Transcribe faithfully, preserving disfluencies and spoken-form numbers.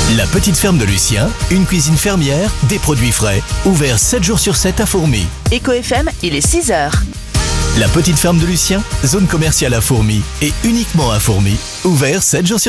La petite ferme de Lucien, une cuisine fermière, des produits frais, ouvert sept jours sur sept à Fourmies. Éco F M, il est six heures. La petite ferme de Lucien, zone commerciale à Fourmies et uniquement à Fourmies, ouvert sept jours sur sept.